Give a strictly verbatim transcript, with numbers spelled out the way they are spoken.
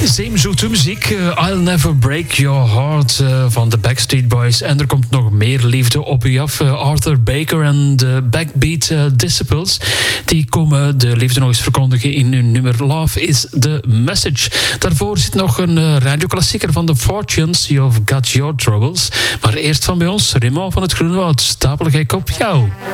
Zeemzoete muziek. Uh, I'll Never Break Your Heart uh, van de Backstreet Boys. En er komt nog meer liefde op u af. Uh, Arthur Baker en de Backbeat uh, Disciples. Die komen de liefde nog eens verkondigen in hun nummer Love is the Message. Daarvoor zit nog een uh, radioklassieker van The Fortunes. You've Got Your Troubles. Maar eerst van bij ons, Raymond van het Groene Woud. Stapel gek op jou.